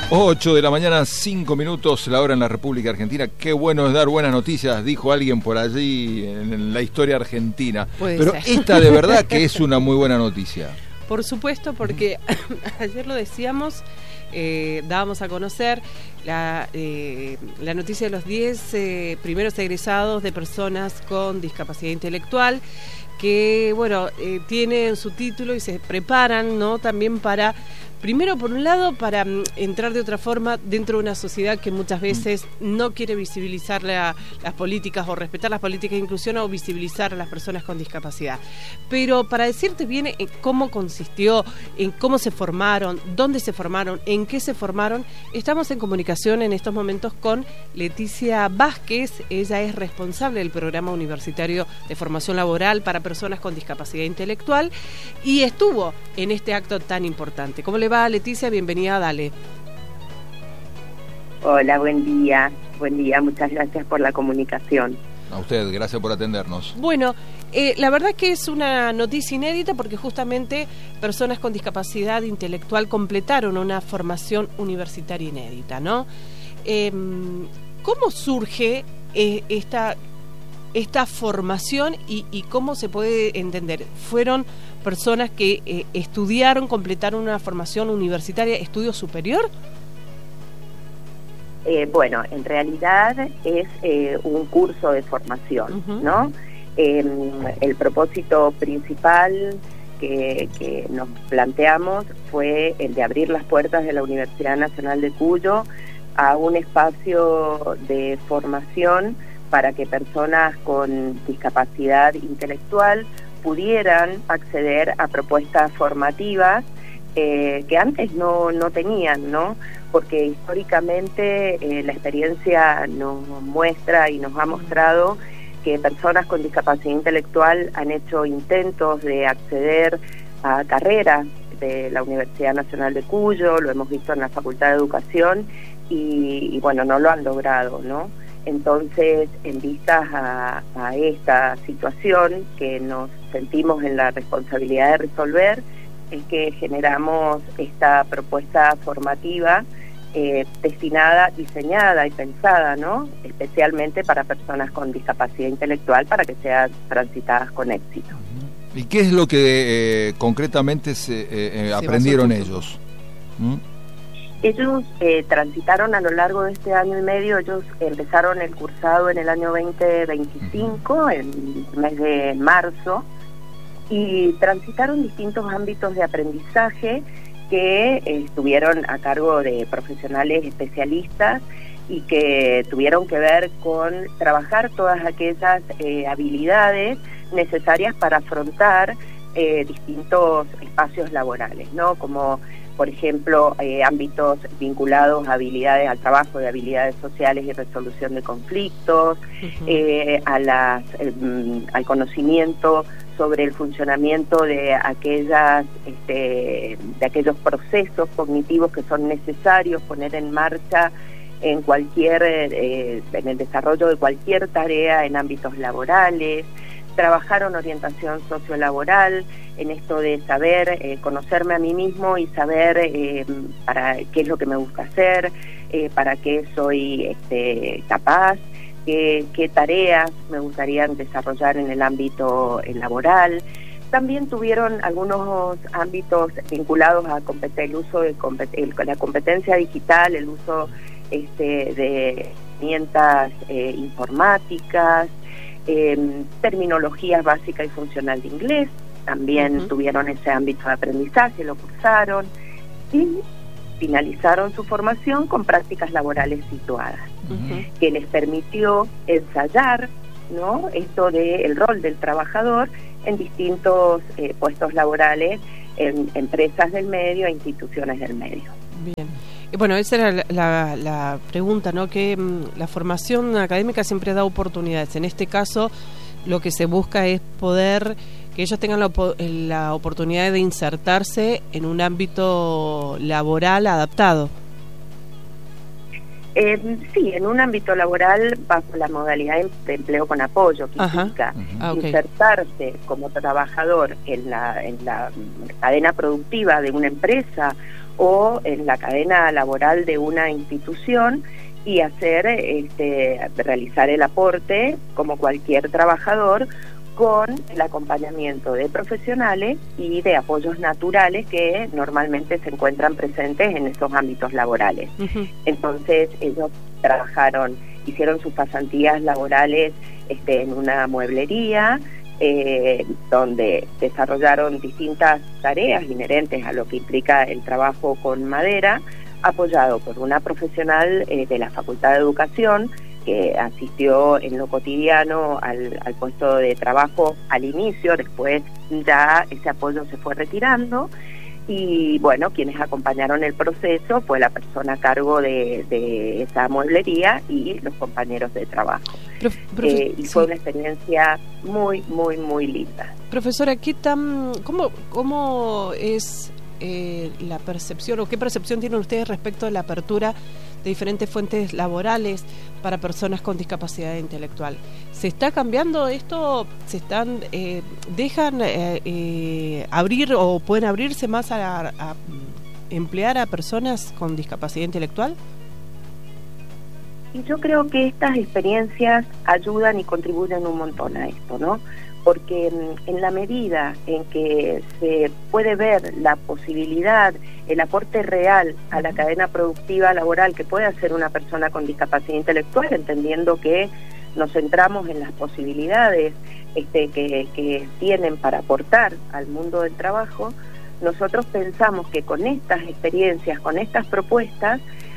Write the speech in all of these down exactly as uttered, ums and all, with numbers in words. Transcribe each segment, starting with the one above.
ocho de la mañana, cinco minutos, la hora en la República Argentina. Qué bueno es dar buenas noticias, dijo alguien por allí en la historia argentina. Puede Pero ser. esta de verdad que es una muy buena noticia. Por supuesto, porque ayer lo decíamos, eh, dábamos a conocer la, eh, la noticia de los diez eh, primeros egresados de personas con discapacidad intelectual, que bueno, eh, tienen su título y se preparan, ¿no?, también para, primero por un lado, para mm, entrar de otra forma dentro de una sociedad que muchas veces no quiere visibilizar la, las políticas o respetar las políticas de inclusión o visibilizar a las personas con discapacidad. Pero para decirte bien en cómo consistió, en cómo se formaron, dónde se formaron, en qué se formaron, estamos en comunicación en estos momentos con Leticia Vázquez. Ella es responsable del Programa Universitario de Formación Laboral para Personas con Discapacidad Intelectual y estuvo en este acto tan importante. ¿Cómo le va, Leticia? Bienvenida a Dale. Hola, buen día. Buen día, muchas gracias por la comunicación. A usted, gracias por atendernos. Bueno, eh, la verdad que es una noticia inédita porque justamente personas con discapacidad intelectual completaron una formación universitaria inédita, ¿no? Eh, ¿Cómo surge eh, esta, esta formación y, y cómo se puede entender? ¿Fueron personas que eh, estudiaron, completaron una formación universitaria, estudio superior? Eh, bueno, en realidad es eh, un curso de formación, uh-huh. ¿no? Eh, el propósito principal que, que nos planteamos fue el de abrir las puertas de la Universidad Nacional de Cuyo a un espacio de formación para que personas con discapacidad intelectual pudieran acceder a propuestas formativas eh, que antes no, no tenían, ¿no? Porque históricamente eh, la experiencia nos muestra y nos ha mostrado que personas con discapacidad intelectual han hecho intentos de acceder a carreras de la Universidad Nacional de Cuyo, lo hemos visto en la Facultad de Educación, y, y bueno, no lo han logrado, ¿no? Entonces, en vistas a, a esta situación que nos sentimos en la responsabilidad de resolver, es que generamos esta propuesta formativa eh, destinada, diseñada y pensada, ¿no?, especialmente para personas con discapacidad intelectual, para que sean transitadas con éxito. ¿Y qué es lo que eh, concretamente se, eh, eh, aprendieron ellos? ¿Mm? Ellos eh, transitaron a lo largo de este año y medio. Ellos empezaron el cursado en el año veinte veinticinco, en el mes de marzo, y transitaron distintos ámbitos de aprendizaje que eh, estuvieron a cargo de profesionales especialistas y que tuvieron que ver con trabajar todas aquellas eh, habilidades necesarias para afrontar eh, distintos espacios laborales, ¿no? Como por ejemplo, eh, ámbitos vinculados a habilidades al trabajo, de habilidades sociales y resolución de conflictos, uh-huh. eh, a las, eh, al conocimiento sobre el funcionamiento de aquellas, este, de aquellos procesos cognitivos que son necesarios poner en marcha en cualquier, eh, en el desarrollo de cualquier tarea en ámbitos laborales. Trabajaron orientación sociolaboral, en esto de saber, eh, conocerme a mí mismo y saber eh, para qué es lo que me gusta hacer, eh, para qué soy este, capaz, qué, qué tareas me gustaría desarrollar en el ámbito eh, laboral. También tuvieron algunos ámbitos vinculados a el uso de compet- la competencia digital, el uso este, de herramientas eh, informáticas, Eh, terminologías básica y funcional de inglés. También uh-huh. tuvieron ese ámbito de aprendizaje, lo cursaron y finalizaron su formación con prácticas laborales situadas, uh-huh. que les permitió ensayar, ¿no?, esto del rol del trabajador en distintos eh, puestos laborales en empresas del medio e instituciones del medio. Bien. Bueno, esa era la, la, la pregunta, ¿no? Que mm, la formación académica siempre da oportunidades. En este caso, lo que se busca es poder que ellos tengan la, la oportunidad de insertarse en un ámbito laboral adaptado. Eh, sí, en un ámbito laboral bajo la modalidad de empleo con apoyo, que Ajá. implica Ah, okay. insertarse como trabajador en la, en la cadena productiva de una empresa o en la cadena laboral de una institución y hacer, este, realizar el aporte como cualquier trabajador, con el acompañamiento de profesionales y de apoyos naturales que normalmente se encuentran presentes en esos ámbitos laborales. Uh-huh. Entonces ellos trabajaron, hicieron sus pasantías laborales este, en una mueblería, eh, donde desarrollaron distintas tareas inherentes a lo que implica el trabajo con madera, apoyado por una profesional eh, de la Facultad de Educación, que asistió en lo cotidiano al, al puesto de trabajo al inicio. Después ya ese apoyo se fue retirando y bueno, quienes acompañaron el proceso fue la persona a cargo de, de esa mueblería y los compañeros de trabajo. Prof, profe, eh, y fue sí. una experiencia muy, muy, muy linda. Profesora, ¿qué tan, cómo, cómo es eh, la percepción o qué percepción tienen ustedes respecto a la apertura de diferentes fuentes laborales para personas con discapacidad intelectual? ¿Se está cambiando esto? ¿Se están eh, dejan eh, eh, abrir o pueden abrirse más a, a emplear a personas con discapacidad intelectual? Y yo creo que estas experiencias ayudan y contribuyen un montón a esto, ¿no? Porque en la medida en que se puede ver la posibilidad, el aporte real a la cadena productiva laboral que puede hacer una persona con discapacidad intelectual, entendiendo que nos centramos en las posibilidades este, que, que tienen para aportar al mundo del trabajo, nosotros pensamos que con estas experiencias, con estas propuestas,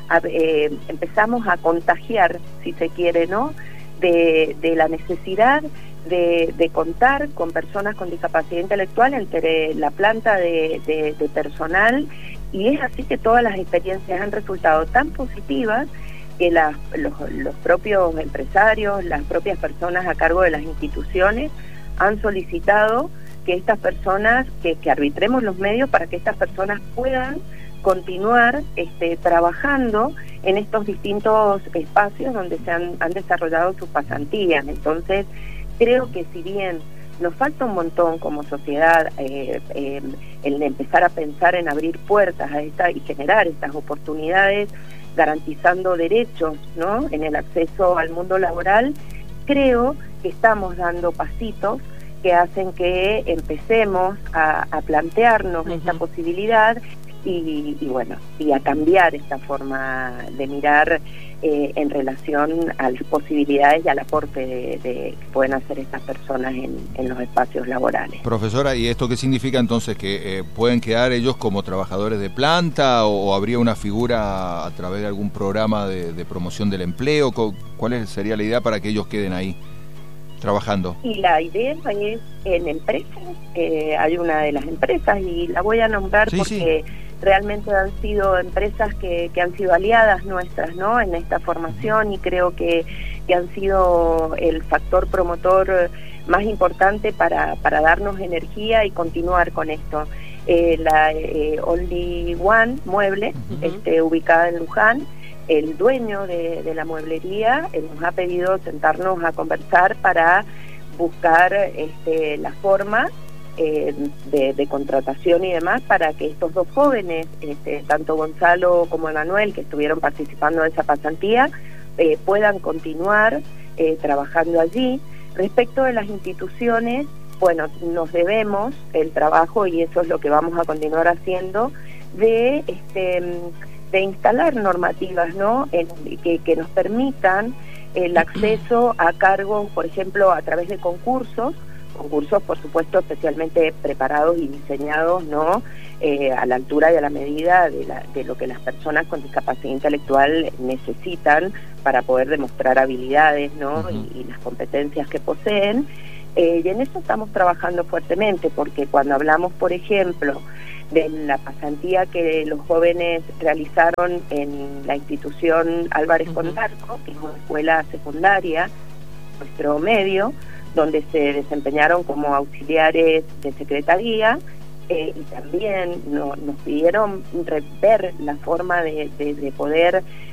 eh, empezamos a contagiar, si se quiere, ¿no?, de, de la necesidad De, de contar con personas con discapacidad intelectual entre la planta de, de, de personal, y es así que todas las experiencias han resultado tan positivas que las, los, los propios empresarios, las propias personas a cargo de las instituciones han solicitado que estas personas, que, que arbitremos los medios para que estas personas puedan continuar este, trabajando en estos distintos espacios donde se han, han desarrollado sus pasantías. Entonces, creo que si bien nos falta un montón como sociedad eh, eh, el empezar a pensar en abrir puertas a esta y generar estas oportunidades, garantizando derechos, ¿no?, en el acceso al mundo laboral, creo que estamos dando pasitos que hacen que empecemos a, a plantearnos uh-huh. esta posibilidad y, y bueno, y a cambiar esta forma de mirar eh, en relación a las posibilidades y al aporte de, de que pueden hacer estas personas en, en los espacios laborales. Profesora, ¿y esto qué significa entonces? ¿Que eh, pueden quedar ellos como trabajadores de planta o, o habría una figura a través de algún programa de, de promoción del empleo? ¿Cuál sería la idea para que ellos queden ahí trabajando? Y la idea es en empresas, eh, hay una de las empresas y la voy a nombrar sí, porque sí. realmente han sido empresas que, que han sido aliadas nuestras, ¿no?, en esta formación, y creo que, que han sido el factor promotor más importante para, para darnos energía y continuar con esto. Eh, la eh, Only One Mueble, uh-huh. este, ubicada en Luján, el dueño de, de la mueblería eh, nos ha pedido sentarnos a conversar para buscar este, la forma eh, de, de contratación y demás para que estos dos jóvenes, este, tanto Gonzalo como Emanuel, que estuvieron participando de esa pasantía, eh, puedan continuar eh, trabajando allí. Respecto de las instituciones, bueno, nos debemos el trabajo, y eso es lo que vamos a continuar haciendo, de este de instalar normativas, ¿no?, en, que, que nos permitan el acceso a cargos, por ejemplo, a través de concursos, concursos, por supuesto, especialmente preparados y diseñados, ¿no?, eh, a la altura y a la medida de, la, de lo que las personas con discapacidad intelectual necesitan para poder demostrar habilidades, ¿no?, uh-huh. y, y las competencias que poseen. Eh, y en eso estamos trabajando fuertemente, porque cuando hablamos, por ejemplo, de la pasantía que los jóvenes realizaron en la institución Álvarez uh-huh. Condarco, que es una escuela secundaria, nuestro medio, donde se desempeñaron como auxiliares de secretaría, eh, y también no, nos pidieron ver la forma de, de, de poder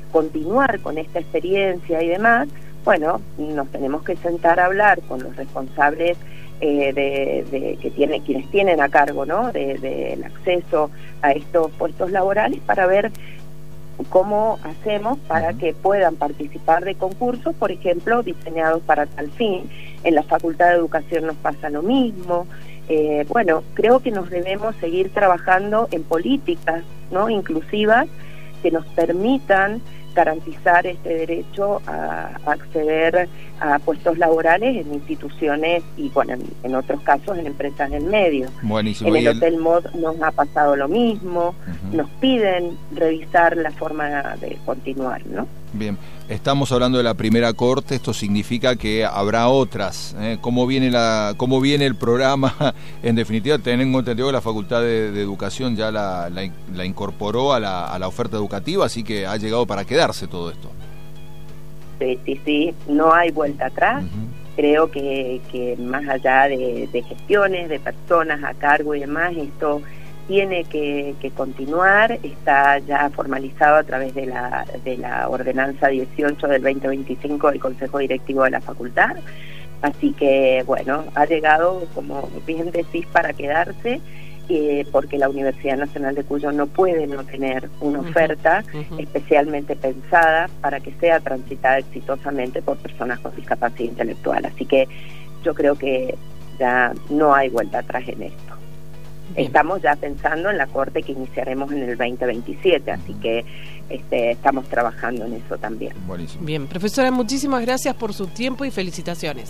continuar con esta experiencia y demás, bueno, nos tenemos que sentar a hablar con los responsables eh, de, de que tiene, quienes tienen a cargo, ¿no?, del de, de acceso a estos puestos laborales, para ver cómo hacemos para que puedan participar de concursos, por ejemplo, diseñados para tal fin. En la Facultad de Educación nos pasa lo mismo. Eh, bueno, creo que nos debemos seguir trabajando en políticas, ¿no?, inclusivas, que nos permitan garantizar este derecho a, a acceder a puestos laborales en instituciones y, bueno, en, en otros casos en empresas del medio. Buenísimo. En el, el Hotel Mod nos ha pasado lo mismo, uh-huh. Nos piden revisar la forma de continuar, ¿no? Bien, estamos hablando de la primera corte, esto significa que habrá otras. ¿eh? ¿Cómo viene la, cómo viene el programa? En definitiva, tengo entendido que la Facultad de, de Educación ya la, la, la incorporó a la, a la oferta educativa, así que ha llegado para quedarse todo esto. Sí, sí, sí, no hay vuelta atrás. Uh-huh. Creo que, que más allá de, de gestiones, de personas a cargo y demás, esto tiene que, que continuar. Está ya formalizado a través de la, de la ordenanza dieciocho del veinte veinticinco del Consejo Directivo de la Facultad. Así que, bueno, ha llegado, como bien decís, para quedarse, eh, porque la Universidad Nacional de Cuyo no puede no tener una oferta uh-huh, uh-huh. especialmente pensada para que sea transitada exitosamente por personas con discapacidad intelectual. Así que yo creo que ya no hay vuelta atrás en esto. Bien. Estamos ya pensando en la corte que iniciaremos en el veinte veintisiete, así que este, estamos trabajando en eso también. Buenísimo. Bien, profesora, muchísimas gracias por su tiempo y felicitaciones.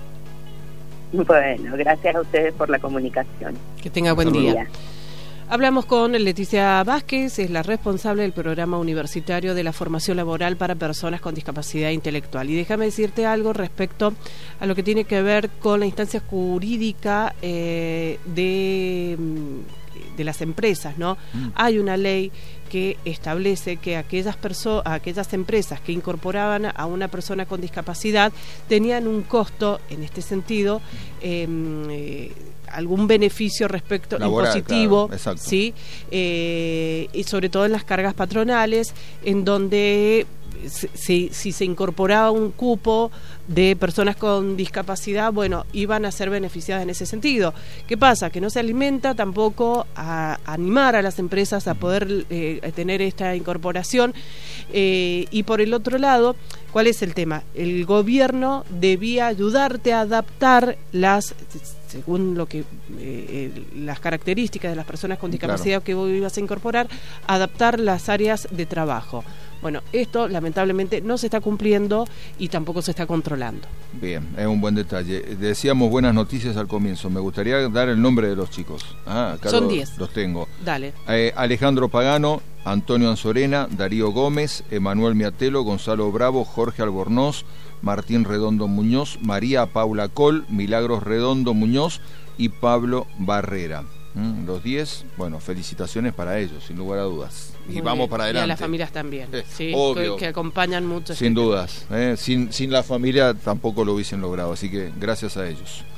Bueno, gracias a ustedes por la comunicación. Que tenga buen día. día. Hablamos con Leticia Vázquez, es la responsable del programa universitario de la formación laboral para personas con discapacidad intelectual. Y déjame decirte algo respecto a lo que tiene que ver con la instancia jurídica eh, de, de las empresas, ¿no? Mm. Hay una ley que establece que aquellas perso- aquellas empresas que incorporaban a una persona con discapacidad tenían un costo, en este sentido, eh, eh, algún beneficio respecto laboral, impositivo, claro, sí, eh, y sobre todo en las cargas patronales, en donde si, si se incorporaba un cupo de personas con discapacidad, bueno, iban a ser beneficiadas en ese sentido. ¿Qué pasa? Que no se alimenta tampoco a, a animar a las empresas a poder eh, a tener esta incorporación. Eh, y por el otro lado, ¿cuál es el tema? El gobierno debía ayudarte a adaptar las, según lo que eh, las características de las personas con discapacidad, claro, que vos ibas a incorporar, adaptar las áreas de trabajo. Bueno, esto lamentablemente no se está cumpliendo y tampoco se está controlando. Bien, es un buen detalle. Decíamos buenas noticias al comienzo. Me gustaría dar el nombre de los chicos. Ah, acá Son los, diez. Los tengo. Dale. Eh, Alejandro Pagano, Antonio Anzorena, Darío Gómez, Emanuel Miatelo, Gonzalo Bravo, Jorge Albornoz, Martín Redondo Muñoz, María Paula Col, Milagros Redondo Muñoz y Pablo Barrera. ¿Mm? Los diez, bueno, felicitaciones para ellos, sin lugar a dudas. Y Muy vamos bien. Para adelante. Y a las familias también, eh, sí, obvio, que, que acompañan mucho. Sin dudas, eh, sin, sin la familia tampoco lo hubiesen logrado, así que gracias a ellos.